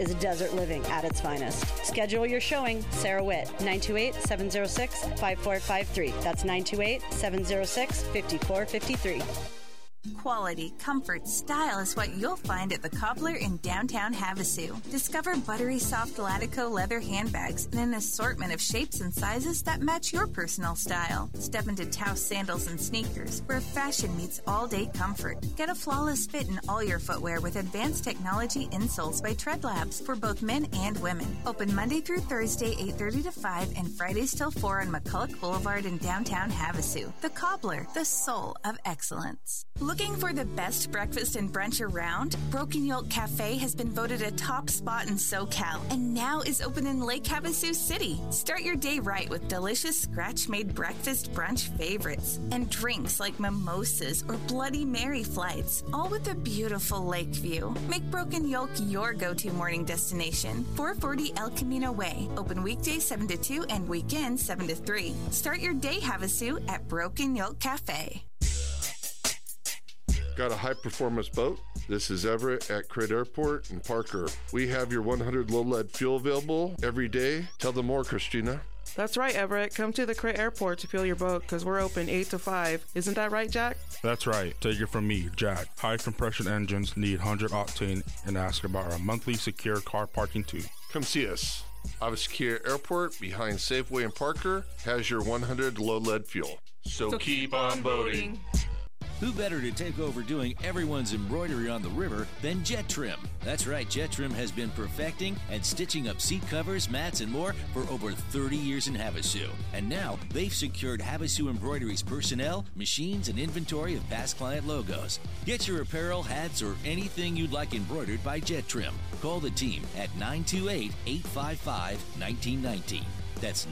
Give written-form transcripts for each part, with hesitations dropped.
is desert living at its finest. Schedule your showing. Sarah Witt, 928-706-5453. That's 928-706-5453. Quality, comfort, style is what you'll find at the Cobbler in downtown Havasu. Discover buttery soft Latico leather handbags in an assortment of shapes and sizes that match your personal style. Step into Taos sandals and sneakers, where fashion meets all-day comfort. Get a flawless fit in all your footwear with advanced technology insoles by Tread Labs for both men and women. Open Monday through Thursday, 8:30 to 5, and Fridays till 4 on McCulloch Boulevard in downtown Havasu. The Cobbler, the soul of excellence. Looking for the best breakfast and brunch around? Broken Yolk Cafe has been voted a top spot in SoCal and now is open in Lake Havasu City. Start your day right with delicious scratch-made breakfast brunch favorites and drinks like mimosas or Bloody Mary flights, all with a beautiful lake view. Make Broken Yolk your go-to morning destination. 440 El Camino Way. Open weekdays 7 to 2 and weekends 7 to 3. Start your day, Havasu, at Broken Yolk Cafe. Got a high-performance boat? This is Everett at Crit Airport in Parker. We have your 100 low-lead fuel available every day. Tell them more, Christina. That's right, Everett. Come to the Crit Airport to fuel your boat because we're open 8 to 5. Isn't that right, Jack? That's right. Take it from me, Jack. High-compression engines need 100 octane and ask about our monthly secure car parking too. Come see us. Avaskia Airport behind Safeway in Parker has your 100 low-lead fuel. So keep on boating. Who better to take over doing everyone's embroidery on the river than Jet Trim? That's right, Jet Trim has been perfecting and stitching up seat covers, mats, and more for over 30 years in Havasu. And now they've secured Havasu Embroidery's personnel, machines, and inventory of past client logos. Get your apparel, hats, or anything you'd like embroidered by Jet Trim. Call the team at 928-855-1919. That's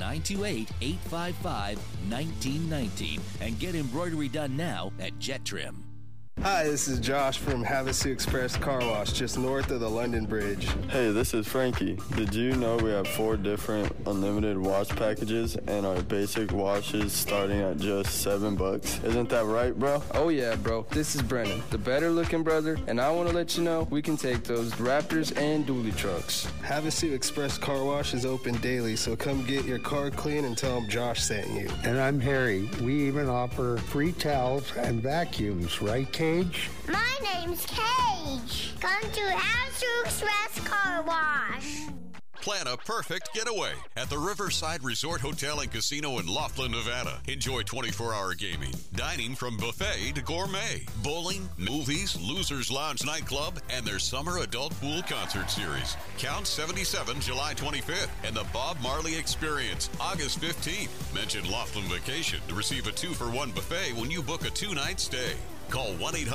928-855-1919 and get embroidery done now at Jet Trim. Hi, this is Josh from Havasu Express Car Wash, just north of the London Bridge. Hey, this is Frankie. Did you know we have 4 different unlimited wash packages and our basic washes starting at just $7? Isn't that right, bro? Oh yeah, bro. This is Brennan, the better looking brother, and I want to let you know we can take those Raptors and dually trucks. Havasu Express Car Wash is open daily, so come get your car clean and tell them Josh sent you. And I'm Harry. We even offer free towels and vacuums, right, Kate? My name's Cage. Come to Havasu Express Car Wash. Plan a perfect getaway at the Riverside Resort Hotel and Casino in Laughlin, Nevada. Enjoy 24-hour gaming, dining from buffet to gourmet, bowling, movies, Losers Lounge nightclub, and their summer adult pool concert series. Count 77 July 25th and the Bob Marley Experience August 15th. Mention Laughlin Vacation to receive a 2-for-1 buffet when you book a 2-night stay. Call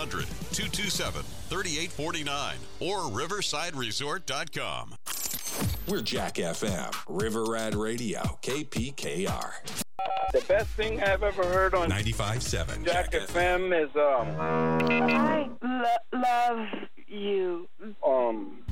1-800-227-3849 or riversideresort.com. We're Jack FM, River Rad Radio, KPKR. The best thing I've ever heard on 95.7 Jack FM is I love you.